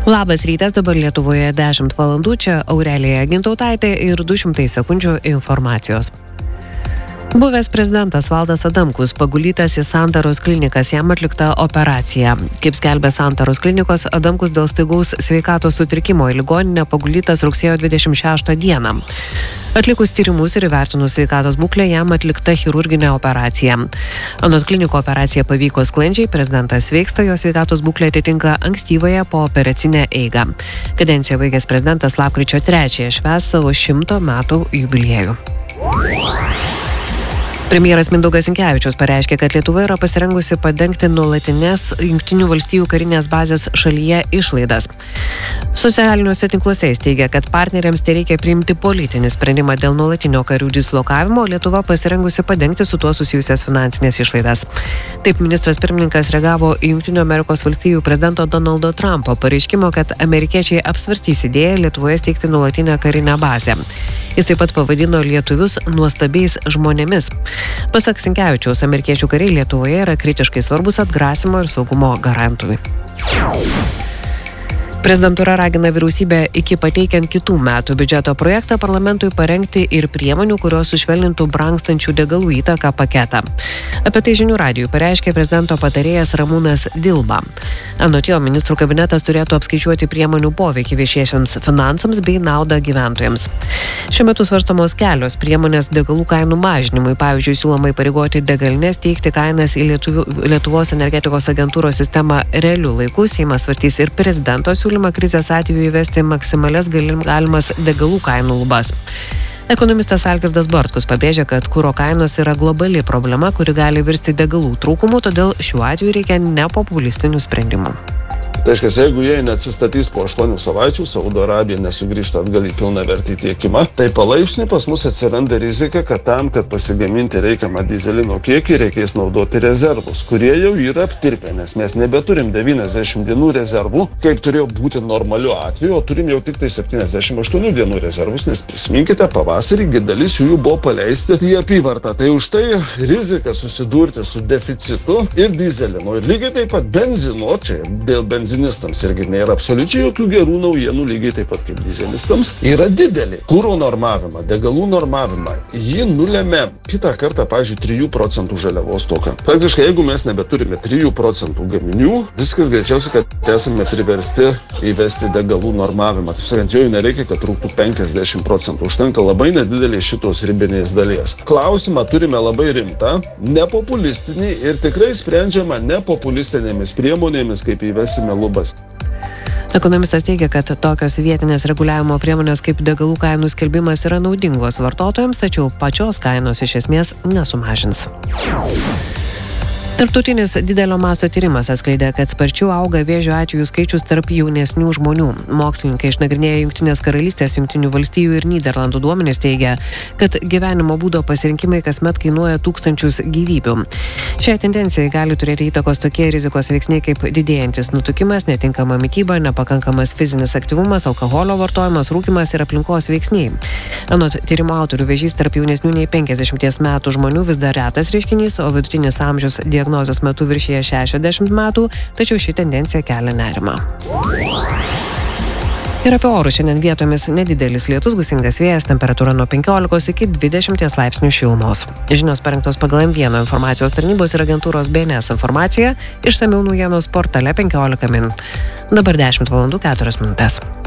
Labas rytas, dabar Lietuvoje 10 valandų, čia Aurelija Gintautaitė ir 200 sekundžių informacijos. Buvęs prezidentas Valdas Adamkus pagulytas į Santaros klinikas, jam atlikta operacija. Kaip skelbė Santaros klinikos, Adamkus dėl staigaus sveikatos sutrikimo į ligoninę pagulytas rugsėjo 26 dieną. Atlikus tyrimus ir įvertinus sveikatos būklę, jam atlikta chirurginė operacija. Anot kliniko operacija pavyko sklandžiai, prezidentas sveiksta, jo sveikatos būklė atitinka ankstyvąją pooperacinę eigą. Kadenciją baigęs prezidentas lapkričio 3 švęs savo 100 metų jubiliejų. Premjeras Mindaugas Sinkevičius pareiškė, kad Lietuva yra pasirengusi padengti nuolatinės Jungtinių valstijų karinės bazės šalyje išlaidas. Socialiniuose tinkluose jis teigia, kad partneriams tereikia priimti politinį sprendimą dėl nuolatinio karių dislokavimo, Lietuva pasirengusi padengti su tuo susijusias finansinės išlaidas. Taip ministras pirmininkas reagavo į Jungtinių Amerikos valstijų prezidento Donaldo Trumpo pareiškimo, kad amerikiečiai apsvarstys idėją Lietuvoje steigti nuolatinę karinę bazę. Jis taip pat pavadino lietuvius nuostabiais žmonėmis. Pasak Sinkevičiaus, amerikiečių kariai Lietuvoje yra kritiškai svarbus atgrasymo ir saugumo garantui. Prezidentūra ragina vyriausybę iki pateikiant kitų metų biudžeto projektą parlamentui parengti ir priemonių, kurios sušvelnintų brangstančių degalų įtaką paketą. Apie tai Žinių radijui pareiškė prezidento patarėjas Ramūnas Dilba. Anot jo, ministrų kabinetas turėtų apskaičiuoti priemonių poveikį viešiesiems finansams bei naudą gyventojams. Šiuo metu svarstomos kelios priemonės degalų kainų mažinimui. Pavyzdžiui, siūloma įpareigoti degalines teikti kainas į Lietuvos energetikos agentūros sistemą realiu laiku. Seimas svarstys ir prezidento siūlymą krizės atveju įvesti maksimalias galimas degalų kainų lubas. Ekonomistas Algirdas Bartkus pabrėžia, kad kuro kainos yra globali problema, kuri gali virsti degalų trūkumu, todėl šiuo atveju reikia nepopulistinių sprendimų. Tai reiškia, jeigu jie neatsistatys po 8 savaičių, Saudo Arabija nesugrįžta atgal į pilnavertį tiekimą, tai palaipsniui pas mus atsiranda rizika, kad tam, kad pasigaminti reikiamą dyzelino kiekį, reikės naudoti rezervus, kurie jau yra aptirpę, nes mes nebeturim 90 dienų rezervų, kaip turėjo būti normaliu atveju, o turim jau tik tai 78 dienų rezervus, nes prisiminkite, pavasarį dalis jų buvo paleisti į apyvartą. Tai už tai rizika susidurti su deficitu ir dyzelino. Ir lygiai taip pat benzino, čia dėl benzinistams irgi nėra absoliučiai jokių gerų naujienų, lygiai taip pat kaip dizelistams, yra didelį. Kuro normavimą, degalų normavimą, jį nulėmė kitą kartą, pavyzdžiui, 3% žaliavos stoka. Praktiškai, jeigu mes nebeturime 3% gaminių, viskas greičiausiai, kad esame priversti įvesti degalų normavimą. Taip sakant, jo nereikia, kad trūktų 50%. Užtenka labai nedidelės šitos ribinės dalies. Klausimą turime labai rimtą, nepopulistinį ir tikrai sprendžiamą nepopulistinėmis priemonėmis, kaip įvesime lubas. Ekonomistas teigia, kad tokios vietinės reguliavimo priemonės kaip degalų kainų skelbimas yra naudingos vartotojams, tačiau pačios kainos iš esmės nesumažins. Tarptautinis didelio masto tyrimas atskleidė, kad sparčiau auga vėžio atvejų skaičius tarp jaunesnių žmonių. Mokslininkai išnagrinėję Jungtinės karalystės, Jungtinių valstijų ir Nyderlandų duomenis teigia, kad gyvenimo būdo pasirinkimai kasmet kainuoja tūkstančius gyvybių. Šiai tendencijai gali turėti įtakos tokie rizikos veiksniai kaip didėjantis nutukimas, netinkama mityba, nepakankamas fizinis aktyvumas, alkoholio vartojimas, rūkymas ir aplinkos veiksniai. Anot tyrimo autorių, vėžys tarp jaunesnių nei 50 metų žmonių vis dar retas reiškinys, o vidutinis amžius diagnozės metu viršyje 60 metų, tačiau ši tendencija kelia nerimą. Ir apie orus šiandien vietomis nedidelis lietus, gūsingas vėjas, temperatūra nuo 15 iki 20 laipsnių šilumos. Žinios parengtos pagal M1 informacijos tarnybos ir agentūros BNS informacija, išsamiau naujienos portale 15 min. Dabar 10 valandų 4 minutės.